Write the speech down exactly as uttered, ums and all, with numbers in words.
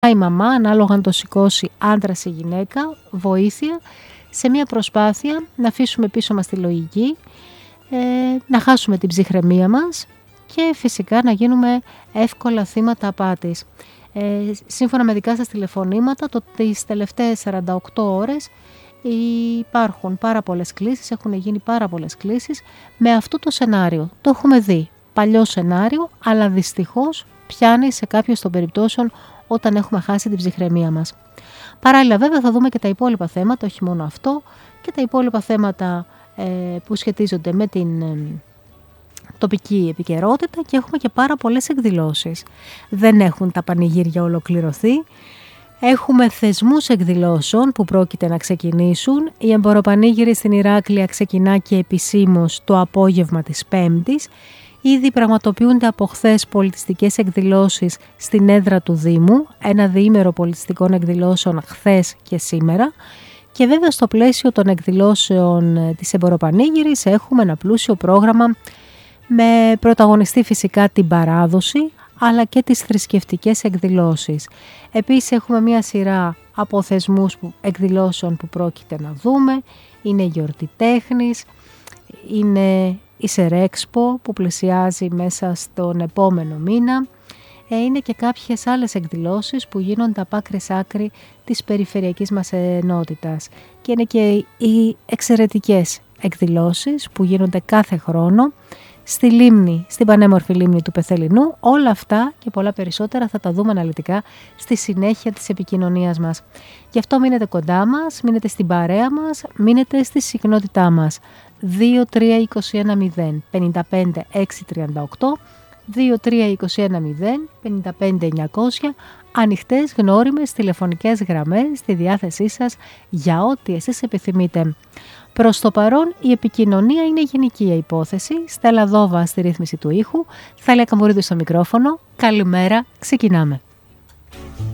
η μαμά, ανάλογα αν το σηκώσει άντρας ή γυναίκα, βοήθεια σε μια προσπάθεια να αφήσουμε πίσω μας τη λογική, ε, να χάσουμε την ψυχραιμία μας και φυσικά να γίνουμε εύκολα θύματα απάτης. Ε, σύμφωνα με δικά σας τηλεφωνήματα, το, τις τελευταίες σαράντα οκτώ ώρες υπάρχουν πάρα πολλές κλήσεις, έχουν γίνει πάρα πολλές κλήσεις με αυτό το σενάριο. Το έχουμε δει, παλιό σενάριο, αλλά δυστυχώς πιάνει σε κάποιες των περιπτώσεων όταν έχουμε χάσει την ψυχραιμία μας. Παράλληλα βέβαια θα δούμε και τα υπόλοιπα θέματα, όχι μόνο αυτό, και τα υπόλοιπα θέματα ε, που σχετίζονται με την ε, τοπική επικαιρότητα και έχουμε και πάρα πολλές εκδηλώσεις. Δεν έχουν τα πανηγύρια ολοκληρωθεί. Έχουμε θεσμούς εκδηλώσεων που πρόκειται να ξεκινήσουν. Η εμποροπανήγυρη στην Ηράκλεια ξεκινά και επισήμως το απόγευμα της Πέμπτης. Ήδη πραγματοποιούνται από χθες πολιτιστικές εκδηλώσεις στην έδρα του Δήμου, ένα διήμερο πολιτιστικών εκδηλώσεων χθες και σήμερα. Και βέβαια στο πλαίσιο των εκδηλώσεων της εμποροπανήγυρης έχουμε ένα πλούσιο πρόγραμμα με πρωταγωνιστή φυσικά την παράδοση, αλλά και τις θρησκευτικές εκδηλώσεις. Επίσης έχουμε μια σειρά από θεσμούς εκδηλώσεων που πρόκειται να δούμε. Είναι η γιορτή τέχνης, είναι η Σερέξπο που πλησιάζει μέσα στον επόμενο μήνα. Είναι και κάποιες άλλες εκδηλώσεις που γίνονται από άκρη σ' άκρη της περιφερειακής μας ενότητας. Και είναι και οι εξαιρετικές εκδηλώσεις που γίνονται κάθε χρόνο στη λίμνη, στην πανέμορφη λίμνη του Πεθεληνού. Όλα αυτά και πολλά περισσότερα θα τα δούμε αναλυτικά στη συνέχεια της επικοινωνίας μας. Γι' αυτό μείνετε κοντά μας, μείνετε στην παρέα μας, μείνετε στη συχνότητά μας. δύο τρία είκοσι ένα μηδέν πενήντα πέντε έξι τριάντα οκτώ, δύο τρία είκοσι ένα μηδέν πενήντα πέντε εννιακόσια, ανοιχτές γνώριμες τηλεφωνικές γραμμές στη διάθεσή σας για ό,τι εσείς επιθυμείτε. Προς το παρόν η επικοινωνία είναι γενική υπόθεση. Στέλλα Δόβα στη ρύθμιση του ήχου, Θάλια Καμπουρίδου στο μικρόφωνο. Καλημέρα, ξεκινάμε.